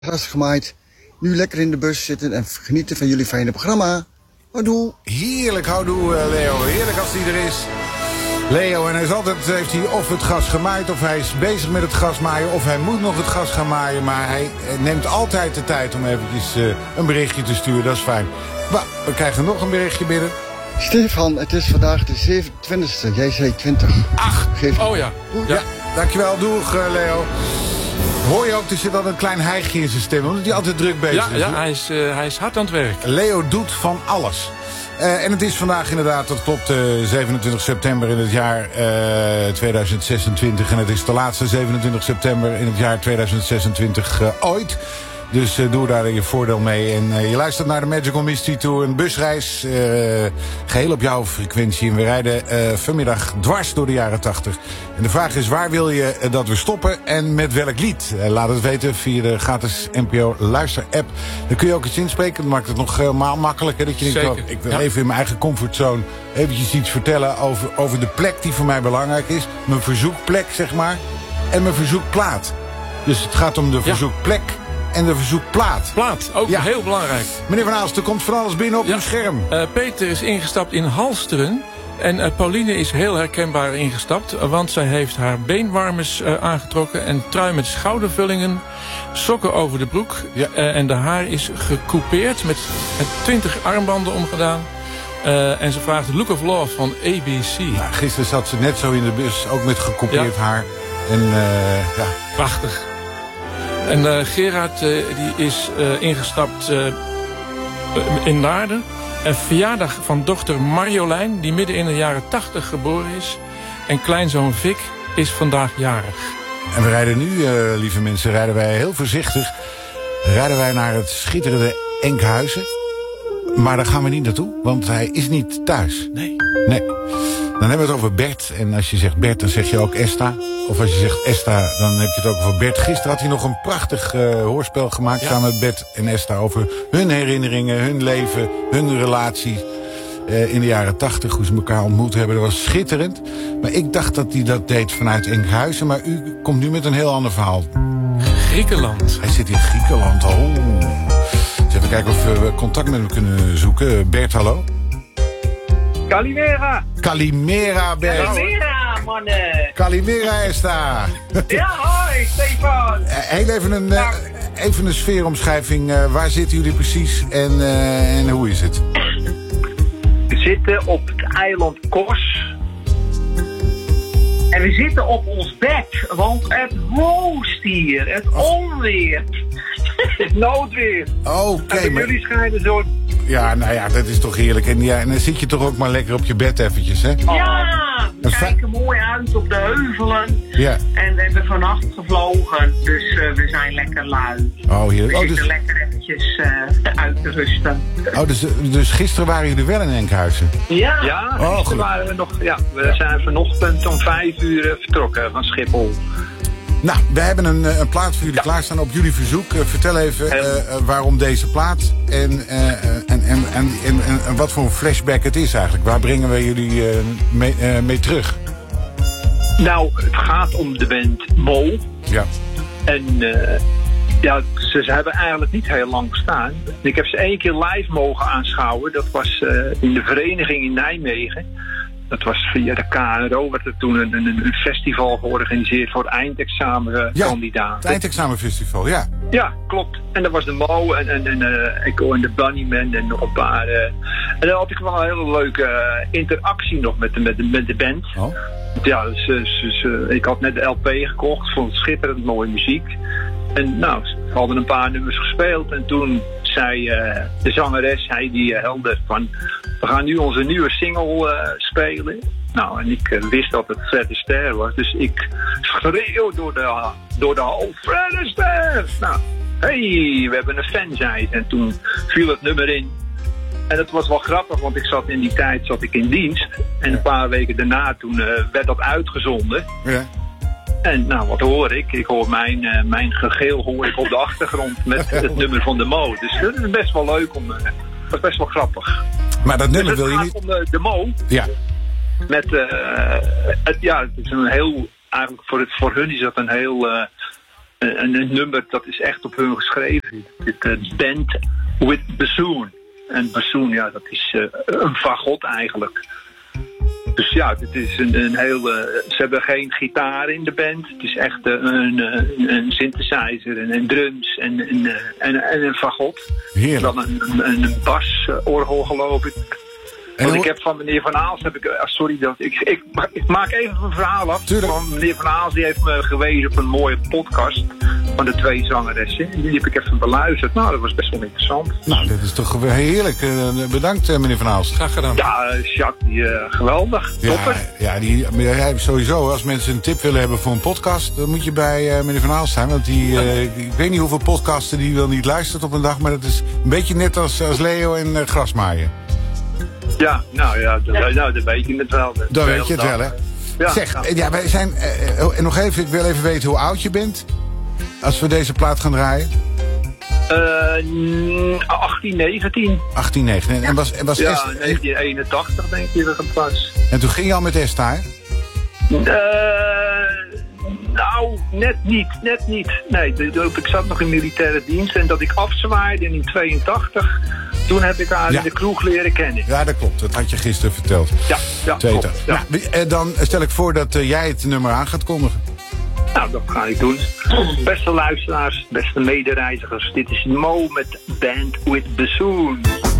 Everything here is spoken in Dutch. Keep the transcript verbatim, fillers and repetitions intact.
Gras gemaaid. Nu lekker in de bus zitten en genieten van jullie fijne programma. Houdoe. Heerlijk, houdoe uh, Leo. Heerlijk als hij er is. Leo, en hij is altijd, heeft hij of het gras gemaaid, of hij is bezig met het gras maaien, of hij moet nog het gras gaan maaien. Maar hij neemt altijd de tijd om eventjes uh, een berichtje te sturen. Dat is fijn. Maar we krijgen nog een berichtje binnen. Stefan, het is vandaag de zevenentwintigste. Jij zei twintig. Ach, Geef oh ja. ja. ja. Dankjewel, doeg uh, Leo. Hoor je ook, er zit altijd een klein hijgje in zijn stem, omdat hij altijd druk bezig ja, is. Ja, hij is, uh, hij is hard aan het werk. Leo doet van alles. Uh, en het is vandaag inderdaad, dat klopt, uh, zevenentwintig september in het jaar uh, tweeduizend zesentwintig. En het is de laatste zevenentwintig september in het jaar tweeduizend zesentwintig uh, ooit. Dus uh, doe daar je voordeel mee. En uh, je luistert naar de Magical Mystery Tour. Een busreis, uh, geheel op jouw frequentie. En we rijden uh, vanmiddag dwars door de jaren tachtig. En de vraag is, waar wil je uh, dat we stoppen en met welk lied? Uh, laat het weten via de gratis N P O luister-app. Dan kun je ook iets inspreken. Dat maakt het nog helemaal makkelijker. Dat je denkt, oh, ik wil ja. even in mijn eigen comfortzone eventjes iets vertellen over, over de plek die voor mij belangrijk is. Mijn verzoekplek, zeg maar. En mijn verzoekplaat. Dus het gaat om de verzoekplek. Ja. En de verzoekplaat. Plaat, ook ja. heel belangrijk. Meneer Van Aalst, er komt van alles binnen op ja. uw scherm. Uh, Peter is ingestapt in Halsteren. En uh, Pauline is heel herkenbaar ingestapt. Want zij heeft haar beenwarmers uh, aangetrokken. En trui met schoudervullingen. Sokken over de broek. Ja. Uh, en de haar is gecoupeerd. Met twintig armbanden omgedaan. Uh, en ze vraagt The Look of Love van A B C. Nou, gisteren zat ze net zo in de bus. Ook met gecoupeerd ja. haar. En uh, ja. Prachtig. En uh, Gerard uh, die is uh, ingestapt uh, in Naarden. Een verjaardag van dochter Marjolein, die midden in de jaren tachtig geboren is. En kleinzoon Vic is vandaag jarig. En we rijden nu, uh, lieve mensen, rijden wij heel voorzichtig. Rijden wij naar het schitterende Enkhuizen. Maar daar gaan we niet naartoe, want hij is niet thuis. Nee. Nee. Dan hebben we het over Bert. En als je zegt Bert, dan zeg je ook Esta. Of als je zegt Esta, dan heb je het ook over Bert. Gisteren had hij nog een prachtig uh, hoorspel gemaakt... Ja. samen met Bert en Esta over hun herinneringen, hun leven, hun relatie... Uh, in de jaren tachtig, hoe ze elkaar ontmoet hebben. Dat was schitterend. Maar ik dacht dat hij dat deed vanuit Enkhuizen. Maar u komt nu met een heel ander verhaal. Griekenland. Hij zit in Griekenland. Oh. Dus even kijken of we contact met hem kunnen zoeken. Bert, hallo. Kalimera! Kalimera, Bert. Kalimera, mannen! Kalimera is daar. Ja, hoi, Stefan! Heel even een, uh, even een sfeeromschrijving. Uh, waar zitten jullie precies en, uh, en hoe is het? We zitten op het eiland Kos. En we zitten op ons bed, want het woost hier, het onweer. Het noodweer. Oké, okay, maar... jullie schijnen zo... Ja, nou ja, dat is toch heerlijk. En, ja, en dan zit je toch ook maar lekker op je bed eventjes, hè? Ja, we en kijken fa- mooi uit op de heuvelen. Ja. En we hebben vannacht gevlogen, dus uh, we zijn lekker lui. Oh, heerlijk. We oh, zitten dus... lekker eventjes uh, uit te rusten. Oh, dus, dus gisteren waren jullie wel in Enkhuizen? Ja. Ja, gisteren oh, waren we nog... Ja, we zijn vanochtend om vijf uur vertrokken van Schiphol. Nou, we hebben een, een plaat voor jullie ja. klaarstaan op jullie verzoek. Uh, vertel even uh, uh, waarom deze plaat en, uh, en, en, en, en, en, en wat voor een flashback het is eigenlijk. Waar brengen we jullie uh, mee, uh, mee terug? Nou, het gaat om de band Mol. Ja. En uh, ja, ze, ze hebben eigenlijk niet heel lang bestaan. Ik heb ze één keer live mogen aanschouwen. Dat was uh, in de vereniging in Nijmegen. Dat was via de K N R O, werd er toen een, een, een festival georganiseerd voor eindexamenkandidaten. Ja, het eindexamenfestival, ja. Ja, klopt. En dat was de Mo en, en, en, uh, Echo en de Bunnyman en nog een paar. Uh, en dan had ik wel een hele leuke uh, interactie nog met de, met de, met de band. Oh. Ja, dus, dus, dus, uh, ik had net de L P gekocht, vond het schitterend mooie muziek. En nou, we hadden een paar nummers gespeeld en toen zei uh, de zangeres, zei die uh, helder van, we gaan nu onze nieuwe single uh, spelen. Nou, en ik uh, wist dat het Fred Astaire was, dus ik schreeuw door de, door de hal, Fred Astaire! Nou, hey, we hebben een fan, zei ze. En toen viel het nummer in. En het was wel grappig, want ik zat in die tijd zat ik in dienst. En een paar weken daarna toen uh, werd dat uitgezonden. Ja. En nou, wat hoor ik? Ik hoor mijn, uh, mijn gegeel hoor ik op de achtergrond met het nummer van de Mo. Dus dat is best wel leuk om... Uh, dat is best wel grappig. Maar dat nummer dus wil je niet... om de, de Mo. Ja. Met, uh, het, ja, het is een heel... Eigenlijk voor, het, voor hun is dat een heel... Uh, En het nummer, dat is echt op hun geschreven. Het uh, Band with Bassoon. En bassoon, ja, dat is uh, een fagot eigenlijk. Dus ja, het is een, een heel... Uh, ze hebben geen gitaar in de band. Het is echt uh, een, een, een synthesizer en, en drums en, en, en, en een fagot. Heerlijk. Dan een, een, een basorgel, geloof ik. En Want hoe... ik heb van meneer Van Aals, heb ik, uh, sorry, dat ik, ik, ik maak even een verhaal af. Tuurlijk. Van meneer Van Aals, die heeft me gewezen op een mooie podcast van de twee zangeressen. En die heb ik even beluisterd. Nou, dat was best wel interessant. Nou, dat is toch weer heerlijk. Uh, bedankt, uh, meneer Van Aals. Graag gedaan. Ja, uh, Jacques, die, uh, geweldig. Topper. Ja, ja die, hij sowieso, als mensen een tip willen hebben voor een podcast, dan moet je bij uh, meneer Van Aals zijn. Want die, uh, ik weet niet hoeveel podcasten die wel niet luistert op een dag, maar dat is een beetje net als, als Leo en uh, Grasmaaien. Ja, nou ja, dat, ja. Nou, dan weet je het wel. Dan weet je het wel, hè? Ja, zeg, nou. ja, wij zijn... Uh, uh, nog even, ik wil even weten hoe oud je bent. Als we deze plaat gaan draaien. Uh, achttien, negentien. achttien, negentien. En was, was ja, Esther, negentien eenentachtig denk ik dat het was. en toen ging je al met Esther, hè? Uh, nou, net niet, net niet. Nee, de, de, ik zat nog in militaire dienst en dat ik afzwaaide in tweeëntachtig... Toen heb ik haar ja. in de kroeg leren kennen. Ja, dat klopt. Dat had je gisteren verteld. Ja, ja klopt, ja. Nou, dan stel ik voor dat uh, jij het nummer aan gaat kondigen. Nou, dat ga ik doen. Beste luisteraars, beste medereizigers. Dit is Mo met Band with Bassoon.